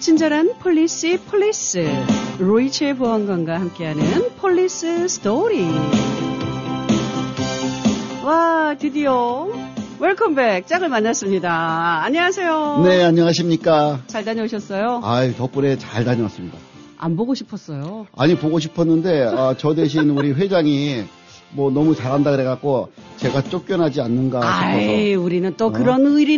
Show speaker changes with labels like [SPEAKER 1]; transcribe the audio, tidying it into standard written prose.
[SPEAKER 1] 친절한 폴리스 로이첼 보안관과 함께하는 폴리스 스토리. 와, 드디어 웰컴백 짝을 만났습니다. 안녕하세요.
[SPEAKER 2] 네, 안녕하십니까.
[SPEAKER 1] 잘 다녀오셨어요?
[SPEAKER 2] 덕분에 잘 다녀왔습니다.
[SPEAKER 1] 안 보고 싶었어요?
[SPEAKER 2] 아니, 보고 싶었는데 저 대신 우리 회장이 뭐 너무 잘한다 그래갖고 제가 쫓겨나지 않는가 싶어서.
[SPEAKER 1] 우리는 또 그런 의리